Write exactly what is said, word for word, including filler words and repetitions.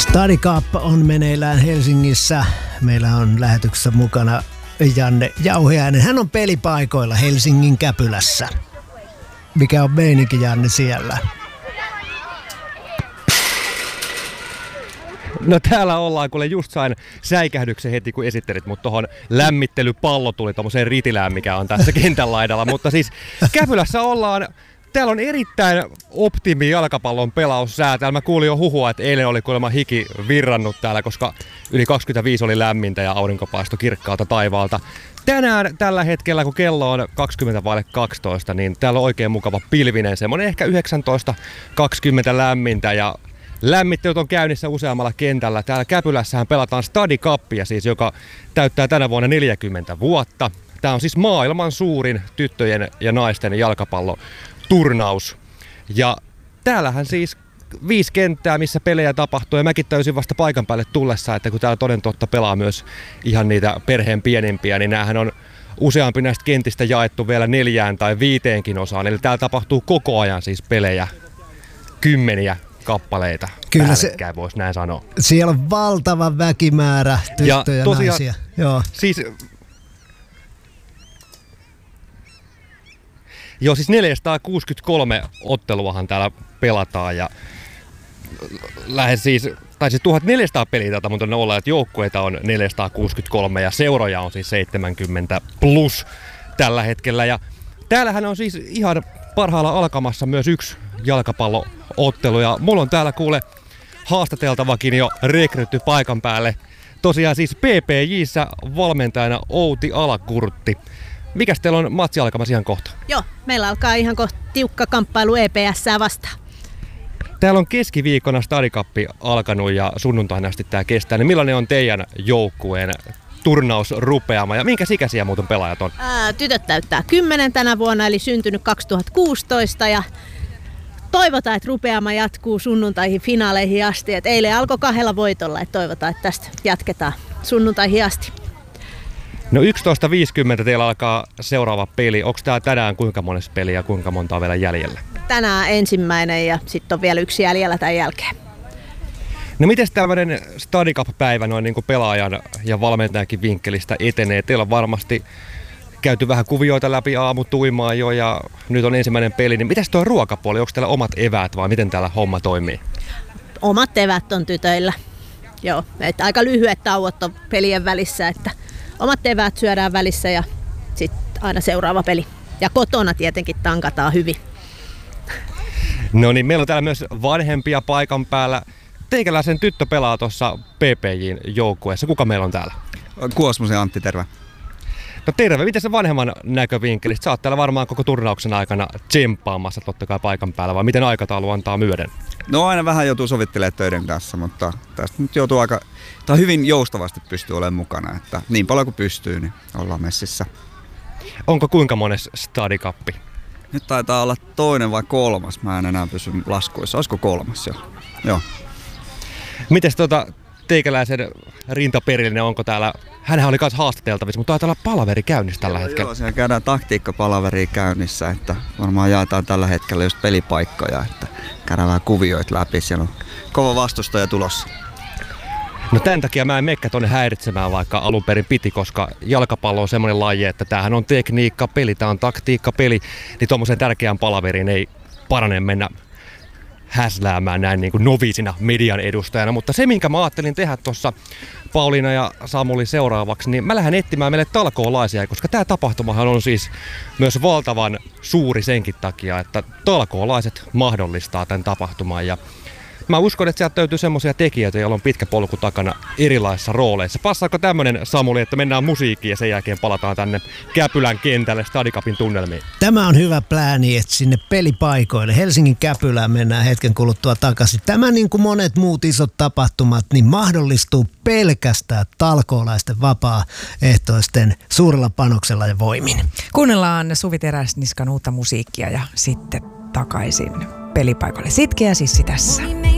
Stadi Cup on meneillään Helsingissä. Meillä on lähetyksessä mukana Janne Jauhiainen. Hän on pelipaikoilla Helsingin Käpylässä. Mikä on meininki, Janne, siellä? No täällä ollaan, kuule just sain säikähdyksen heti, kun esittelit mut tohon lämmittelypallo tuli tommoseen ritilään, mikä on tässä kentän laidalla. Mutta siis Käpylässä ollaan. Täällä on erittäin optimi jalkapallon pelaussää. Täällä mä kuulin jo huhua, että eilen oli kuulemma hiki virrannut täällä, koska yli kaksikymmentäviisi oli lämmintä ja aurinko paistoi kirkkaalta taivaalta. Tänään tällä hetkellä, kun kello on kaksikymmentä vaille kaksitoista, niin täällä on oikein mukava pilvinen, semmonen ehkä yhdeksäntoista kaksikymmentä lämmintä ja lämmittelyt on käynnissä useammalla kentällä. Täällä Käpylässähän pelataan Stadi Cupia siis, joka täyttää tänä vuonna neljäkymmentä vuotta. Tää on siis maailman suurin tyttöjen ja naisten jalkapalloturnaus. Ja täällähän siis viisi kenttää, missä pelejä tapahtuu. Ja mäkin täysin vasta paikan päälle tullessa, että kun täällä toden totta pelaa myös ihan niitä perheen pienimpiä, niin näähän on useampi näistä kentistä jaettu vielä neljään tai viiteenkin osaan. Eli täällä tapahtuu koko ajan siis pelejä, kymmeniä kappaleita. Kyllä se, voisi näin sanoa. Siellä on valtava väkimäärä tyttöjä ja tosiaan, naisia. Joo. Siis, joo, siis neljäsataakuusikymmentäkolme otteluahan täällä pelataan ja lähes siis, tai siis tuhatneljäsataa peliä tätä, mutta ne ollaan, että joukkueita on neljäsataakuusikymmentäkolme ja seuroja on siis seitsemänkymmentä plus tällä hetkellä. Ja täällähän on siis ihan parhaalla alkamassa myös yksi jalkapalloottelu ja mulla on täällä kuule haastateltavakin jo rekrytty paikan päälle. Tosiaan siis P P J:ssä valmentajana Outi Alakurtti. Mikäs teillä on matsi alkamassa ihan kohta? Joo, meillä alkaa ihan kohta tiukka kamppailu E P S:ää vastaan. Täällä on keskiviikkona Stadi Cup alkanut ja sunnuntaina asti tää kestää. Niin millainen on teidän joukkueen turnausrupeama ja minkä ikäisiä muuten pelaajat on? Ää, tytöt täyttää kymmenen tänä vuonna, eli syntynyt kaksituhattakuusitoista ja toivotaan, että rupeama jatkuu sunnuntaihin finaaleihin asti. Et eilen alkoi kahdella voitolla, että toivotaan, että tästä jatketaan sunnuntaihin asti. No yksitoista viisikymmentä teillä alkaa seuraava peli. Onko tää tänään kuinka monessa peliä ja kuinka monta on vielä jäljellä? Tänään ensimmäinen ja sitten on vielä yksi jäljellä tämän jälkeen. No miten tällainen Stadi Cup-päivä noin niin kuin pelaajan ja valmentajankin vinkkelistä etenee? Teillä on varmasti käyty vähän kuvioita läpi aamutuimaa jo ja nyt on ensimmäinen peli. Niin mitäs tuo ruokapuoli? Onko täällä omat eväät vai miten täällä homma toimii? Omat eväät on tytöillä. Joo, että aika lyhyet tauot on pelien välissä, että omat eväät syödään välissä ja sitten aina seuraava peli. Ja kotona tietenkin tankataan hyvin. No niin, meillä on täällä myös vanhempia paikan päällä. Teikäläisen tyttö pelaa tuossa P P J:n joukkueessa. Kuka meillä on täällä? Kuosmosen Antti, terve. No terve, miten se vanhemman näkövinkkelistä? Sä oot täällä varmaan koko turnauksen aikana tsemppaamassa totta kai paikan päällä, vai miten aikataulu antaa myöden? No aina vähän joutuu sovittelemaan töiden kanssa, mutta tästä nyt joutuu aika, tai hyvin joustavasti pystyy olemaan mukana, että niin paljon kuin pystyy, niin ollaan messissä. Onko kuinka mones Stadi Cup? Nyt taitaa olla toinen vai kolmas, mä en enää pysy laskuissa. Olisiko kolmas jo? Joo. Mites tuota teikäläisen rintaperillinen, onko täällä, hänhän oli myös haastateltavissa, mutta taitaa olla palaveri käynnissä tällä joo, hetkellä. Joo, siellä käydään taktiikkapalaveria käynnissä, että varmaan jaetaan tällä hetkellä just pelipaikkoja, että käydään vähän kuvioita läpi, siellä on kova vastustaja tulossa. No tämän takia mä en mekkä tonne häiritsemään, vaikka alun perin piti, koska jalkapallo on semmoinen laji, että tämähän on tekniikka peli, tää on taktiikka peli, niin tuommoisen tärkeän palaveriin ei parane mennä häsläämään näin niin kuin noviisina median edustajana, mutta se minkä mä ajattelin tehdä tuossa Pauliina ja Samuli seuraavaksi, niin mä lähden etsimään meille talkoolaisia, koska tää tapahtumahan on siis myös valtavan suuri senkin takia, että talkoolaiset mahdollistaa tämän tapahtuman ja mä uskon, että sieltä löytyy semmoisia tekijöitä, joilla on pitkä polku takana erilaisissa rooleissa. Passaako tämmönen, Samuli, että mennään musiikkiin ja sen jälkeen palataan tänne Käpylän kentälle Stadi Cupin tunnelmiin? Tämä on hyvä plääni, että sinne pelipaikoille Helsingin Käpylään mennään hetken kuluttua takaisin. Tämä niin kuin monet muut isot tapahtumat, niin mahdollistuu pelkästään talkoolaisten vapaaehtoisten suurella panoksella ja voimin. Kuunnellaan Suvi Teräsniskan uutta musiikkia ja sitten takaisin pelipaikalle. Sitkeä Sissi tässä.